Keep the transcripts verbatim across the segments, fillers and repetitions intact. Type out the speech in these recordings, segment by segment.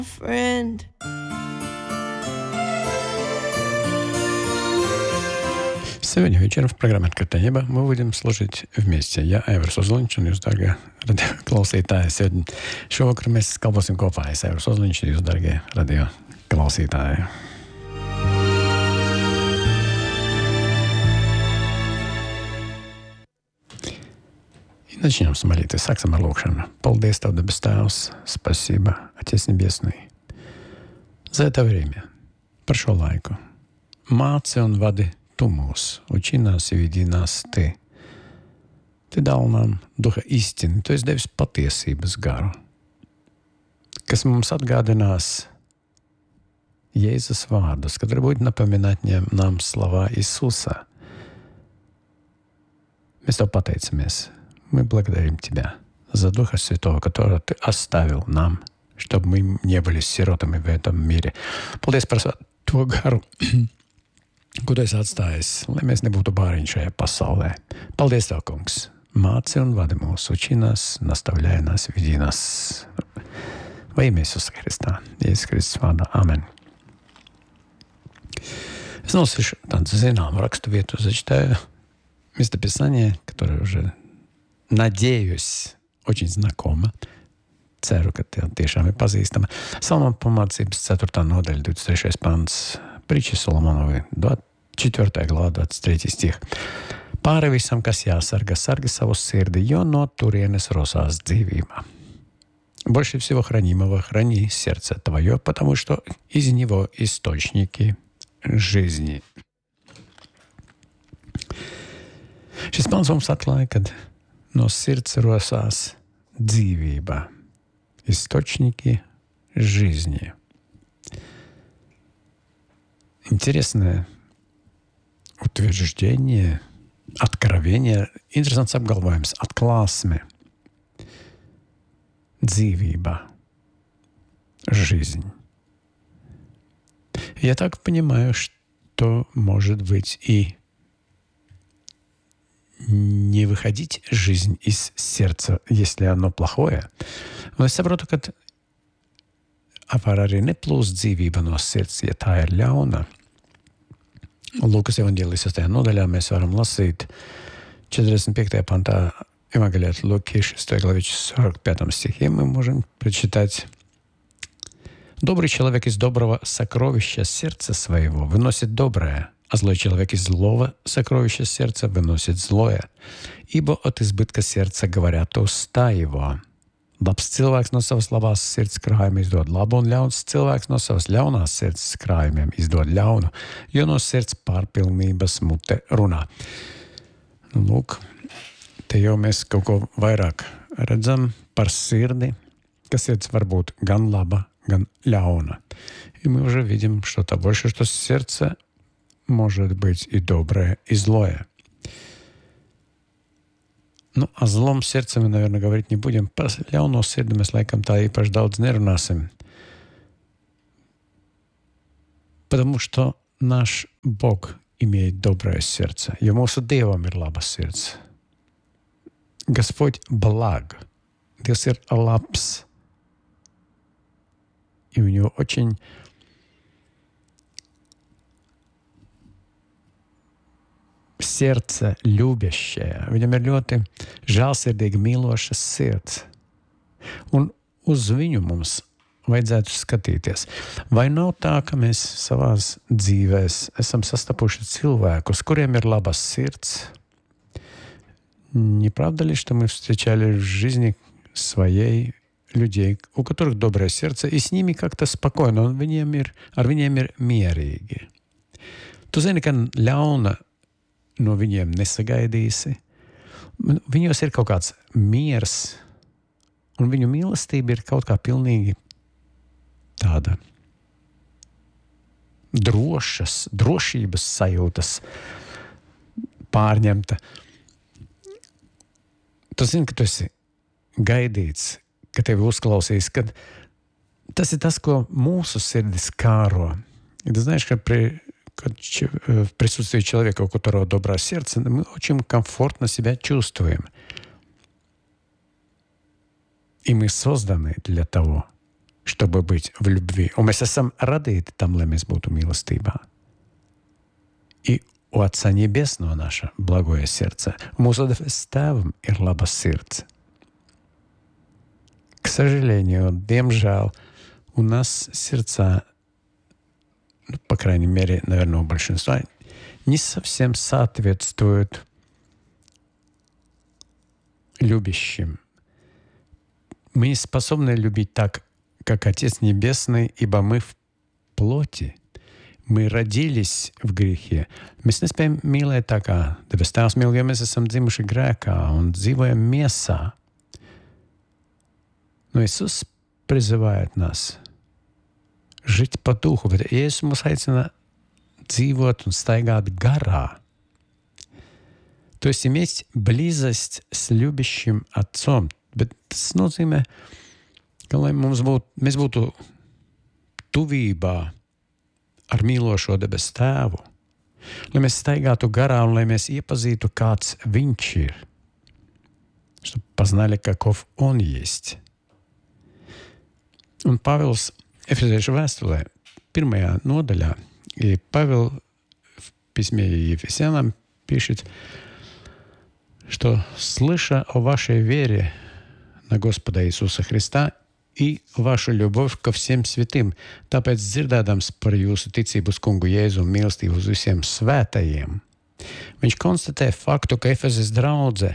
friend. Сегодня вечером в программе «Открытое небо» мы будем служить вместе. Я, Эверс Озлинч, un jūs, dārgie radio klausītāji. Сегодня šovakar mēs kalposim kopā. Es, Эверс Озлинч, un jūs, dārgie radio klausītāji. И начнем с молитвы. Саксам ar lūkšanu. Paldies, Tev, debes Tēvs, спасибо, Отец Небесный, за это время, par šo laiku. Māci un vadi Tu mūs, učи нас и веди нас Ты. Ты дал нам Duha истины, Tu esi devis patiesības garu, kas mums atgādinās Jēzus vārdus, который будет напоминать нам слова Иисуса. Мы Tev pateicamies. Мы благодарим Тебя за Духа Святого, которого Ты оставил нам, чтобы мы не были сиротами в этом мире. Paldies par to garu, ko Tu esi atstājis, lai mēs nebūtu bāriņi šajā pasaulē. Paldies Tev, Kungs! Māci un vadi mūs, učи нас, наставляй нас, веди нас. Во имя Иисуса Христа, Иисус Христос vārdā. Amen. Es nolasīšu tādu zināmu rakstu vietu, зачитаю местописание, которое уже, надеюсь, очень знакомо. Ceru, ka tie tiešām ir pazīstama. Salma pamācības ceturtā nodaļa, divdesmit trešais pants, Притчи Соломоновой, четвёртая глава, двадцать третий стих. Pāri visam, kas jāsarga, sargi savu sirdi, jo no turienes rosās dzīvība. Больше всего хранимого храни сердце твое, потому что из него источники жизни. Šis pants mums atklāja, kad no sirds rosās dzīvība. Источники жизни. Интересное утверждение, откровение, interesants apgalvojums, atklāsme, dzīvība, жизнь. Я так понимаю, что может быть и не выходить жизнь из сердца, если оно плохое. Un es saprotu, ka var arī neplūst dzīvība no sirds, ja tā ir ļauna. Lūkas evaņģēlijas sestajā nodaļā mēs varam lasīt четыридцать пятом пантā Евангелия от Луки, шестой главе, сорок пятом стихе мы можем прочитать: «Добрый человек из доброго сокровища сердца своего выносит доброе, а злой человек из злого сокровища сердца выносит злое. Ибо от избытка сердца говорят уста его». Labs cilvēks no savas labās sirds krājuma izdod labu, un ļauns cilvēks no savas ļaunās sirds krājumiem izdod ļaunu, jo no sirds pārpilnības mute runā. Nu, lūk, te jau mēs kaut ko vairāk redzam par sirdi, ka sirds var būt gan laba, gan ļauna. И мы уже видим что-то больше, что сердце может быть и доброе, и злое. Nu, о злом сердце мы, наверное, говорить не будем. Par ļauno sirdi mēs laikam tā īpaši daudz nerunāsim. Потому что наш Бог имеет доброе сердце. Jo mūsu Dievam ir laba sirds. Господь благ. Dievs ir labs. И у него очень сердце любящее. Viņam ir ļoti žēlsirdīga, mīloša sirds. Un uz viņu mums vajadzētu skatīties. Vai nav tā, ka mēs savās dzīvēs esam sastapuši cilvēkus, kuriem ir laba sirds? Не правда ли, что мы встречали в жизни своей людей, у которых доброе сердце, и с ними как-то спокойно, un viņiem ir, ar viņiem ir mierīgi? Tu zini, ka ļauna no viņiem nesagaidīsi. Viņos ir kaut kāds miers, un viņu mīlestība ir kaut kā pilnīgi tāda drošas, drošības sajūtas pārņemta. Tu zini, ka tu esi gaidīts, ka tevi uzklausīs, kad tas ir tas, ko mūsu sirdis kāro. И ты знаешь, как при в присутствии человека, у которого доброе сердце, мы очень комфортно себя чувствуем. И мы созданы для того, чтобы быть в любви. Un mēs esam radīti tam, lai mēs būtu mīlestībā. И у Отца Небесного наше благое сердце. У mūsu Tēvam ir laba sirds. К сожалению, демжал, у нас сердца, ну, по крайней мере, наверное, у большинства, не совсем соответствуют любящим. Мы не способны любить так, как Отец Небесный, ибо мы в плоти. Мы родились в грехе. Mēs nespējam mīlēt tā, kā debes Tēvs mīl, jo mēs esam dzimuši grēkā un dzīvojam miesā. Но Иисус призывает нас жить по духу, bet Jēzus mūs aicina dzīvot un staigāt garā. То есть иметь близость с любящим Отцом. Bet tas nozīmē, ka lai mums būtu, mēs būtu tuvībā ar mīlošo debes Tēvu, lai mēs staigātu garā un lai mēs iepazītu, kāds Viņš ir, чтобы познали, каков Он есть. Un Pāvils Efeziešu vēstulē, pirmajā nodaļā, и Павел в письме Ефесянам пишет, что, слыша о вашей вере на Господа Иисуса Христа и вашу любовь ко всем святым, tāpēc dzirdēdams par jūsu ticību uz Kungu Jēzu un mīlestību uz visiem svētajiem, viņš konstatē faktu, ka Efezes draudze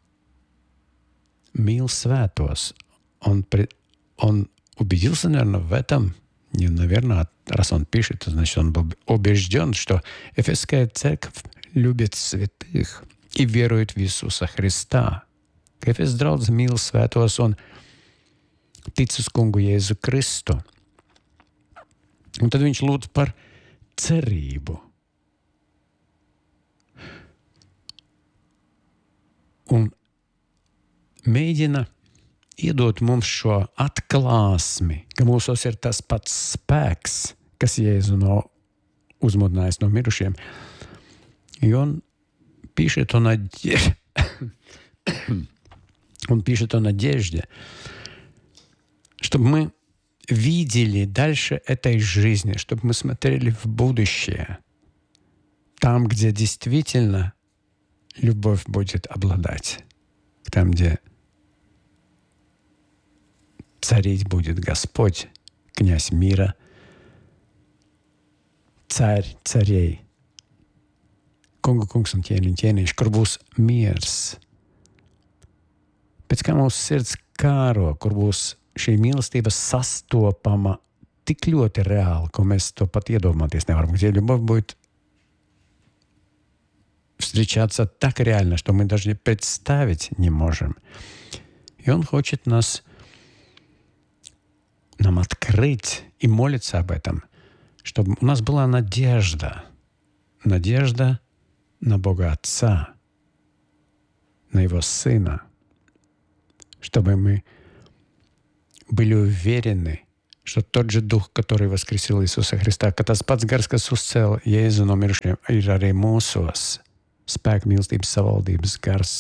mīl светос. Он, он убедился, наверное, в этом, не, наверное, раз он пишет, значит, он был убежден, что Эфесская церковь любит святых и верует в Иисуса Христа. Ka Efes draudze mīl svētos un tic uz Kungu Jēzu Kristu. Un tad viņš lūdz par cerību. Un mēģina iedot mums šo atklāsmi, ka mūsos ir tas pats spēks, kas Jēzu no uzmodinājis no mirušiem. И он пишет о надежде. Он пишет о надежде, чтобы мы видели дальше этой жизни, чтобы мы смотрели в будущее, там, где действительно любовь будет обладать, там, где царить будет Господь, князь мира, царь царей, kungu kungs un ķēniņ ķēniņš, kur būs miers. Pēc kā mūsu sirds kāro, kur būs šī mīlestība sastopama tik ļoti reāli, ko mēs to pat iedomāties nevaram. Где любовь будет встречаться так реально, что мы даже представить не можем. И Он хочет нас, нам открыть и молиться об этом, чтобы у нас была надежда. Надежда на Бога Отца, на Его Сына, чтобы мы были уверены, что тот же Дух, который воскресил Иисуса Христа, ka tas pats gars, kas uzcēla Jēzu no mirušajiem, ir arī mūsos. Spēka, mīlestības, savaldības gars.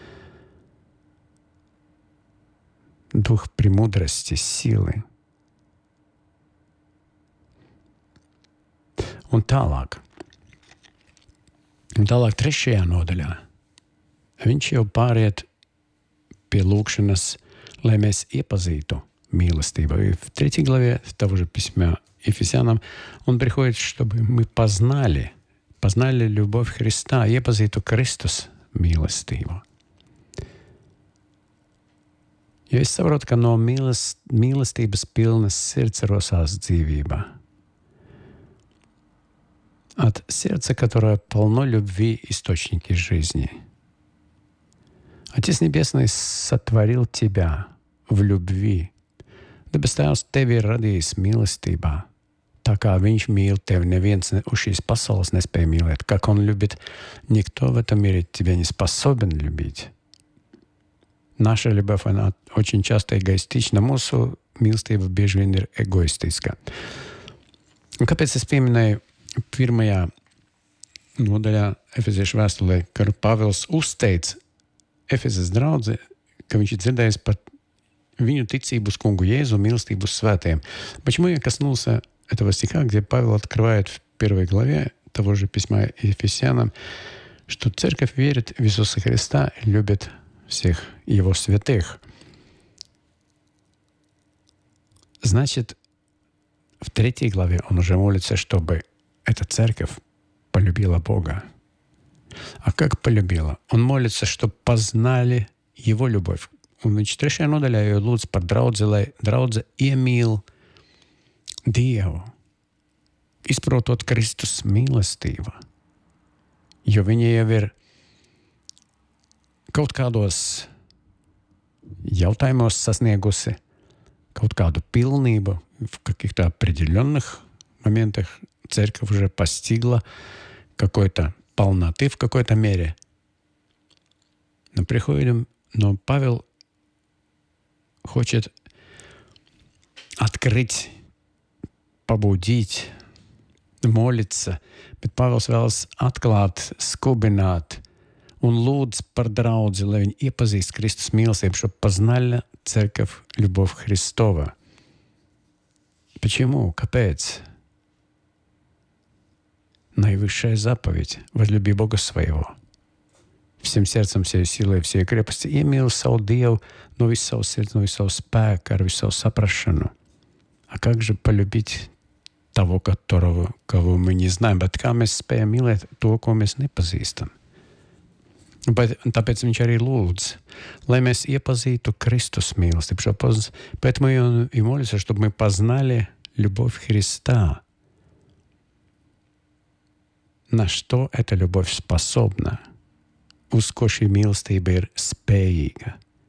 Дух премудрости, силы. Un tālāk. Un tālāk trešajā nodaļā. Viņš jau pāriet pie lūkšanas, lai mēs iepazītu милостивого. И в третьей главе того же письма Ефесянам он приходит, чтобы мы познали, познали любовь Христа, iepazītu Kristus mīlestību. Jo es saprotu, ka no mīles, mīlestības pilnas sirds rosās dzīvība. От сердца, которое полно любви, источники жизни. Отец Небесный сотворил тебя в любви. Debes Tēvs tevi ir radījis mīlestībā. Tā kā Viņš mīl tevi, neviens uz šīs pasaules nespēja mīlēt. Как Он любит, никто в этом мире тебя не способен любить. Наша любовь, она очень часто эгоистична. Mūsu mīlestība bieži vien ir egoistiska. Un kāpēc es pieminēju pirmajā nodaļā Efeziešu vēstulē, ka Pāvils uzteica Efezes draudzi, ka viņš ir dzirdējis par viņу ticību uz Kungu Jēzu, милостиву святым. Почему я коснулся этого стиха, где Павел открывает в первой главе того же письма Ефесянам, что церковь верит в Иисуса Христа и любит всех Его святых. Значит, в третьей главе он уже молится, чтобы эта церковь полюбила Бога. А как полюбила? Он молится, чтобы познали Его любовь. Un viņš trešajā nodaļā jau lūdz par draudzi, lai draudze iemīl Dievu, izprotot Kristus mīlestību. Jo viņa jau ir kaut kādos jautājumos sasniegusi kaut kādu pilnību, в каких-то определенных моментах церковь уже постигла какой-то полноты в какой-то мере. Но приходим, но Павел хочет открыть, побудить, молиться, bet Pāvils vēlas atklāt, skubināt un lūdz par draudzi, lai viņi iepazīst Kristus mīlestību, чтобы познали церковь, любовь Христова. Почему? Kāpēc? Наивысшая заповедь – возлюби Бога своего. Всем сердцем, всей силой, всей крепости, iemīli savu Dievu no visas savas sirds, no visas savas spēka, ar visu savu saprašanu. А как же полюбить того, которого, кого мы не знаем, bet kā mēs spējam mīlēt to, ko mēs nepazīstam? Bet, tāpēc viņš arī lūdz, lai mēs iepazītu Kristus милостиву. Поэтому он и молится, чтобы мы познали любовь Христа. На что эта любовь способна? Uz ko šī mīlestība ir spējīga.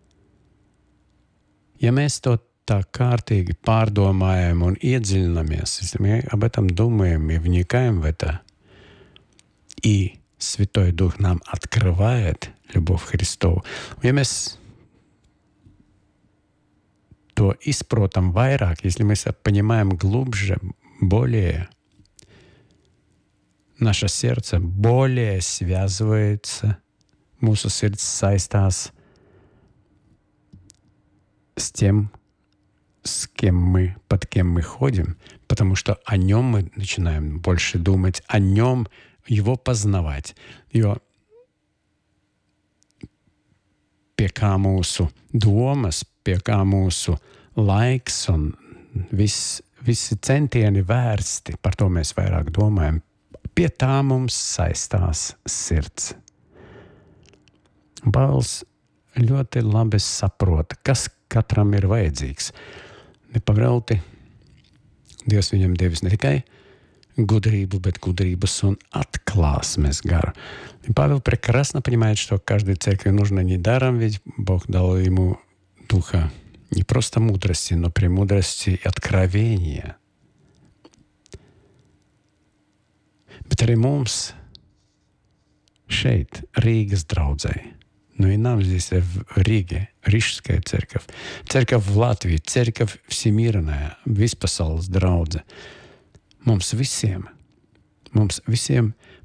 Ja mēs to tā kārtīgi pārdomājam un iedziļināmies, если мы об этом думаем и вникаем в это, и Святой Дух нам открывает любовь Христову, ja mēs то изпротам vairāk, если мы понимаем глубже, более, наше сердце более связывается, mūsu sirds saistās с тем, с кем мы, под кем мы ходим, потому что о нем мы начинаем больше думать, о нем его познавать. Jo pie kā mūsu domas, pie kā mūsu laiks un viss, visi centieni vērsti, par to mēs vairāk domājam, pie tā mums saistās sirds. Pāvils ļoti labi saprota, kas katram ir vajadzīgs. Nepavelti Dievs viņam devis ne tikai гудрибу, bet гудрибус он откласмес гар. И Павел прекрасно понимает, что каждой церкви нужно не даром, ведь Бог дал ему духа не просто мудрости, но премудрости и откровения. Bet arī mums šeit, Rīgas draudzei, но и нам здесь в Риге, Рижская церковь, церковь в Латвии, церковь всемирная, vispasaules draudze. Mums visiem, mums visiem